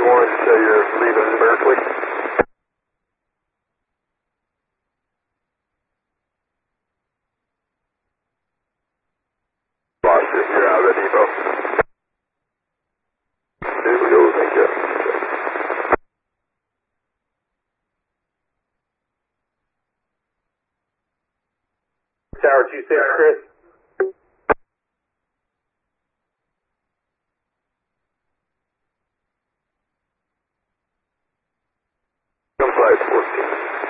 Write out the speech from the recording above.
1, so you're leaving Berkeley. Lost you. You're out of the depot. Here we go. Thank you. Tower 26, Chris.